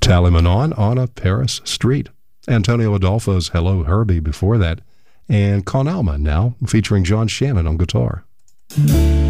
Tally Manon on a Paris Street. Antonio Adolfo's Hello Herbie before that. And Con Alma now featuring John Shannon on guitar.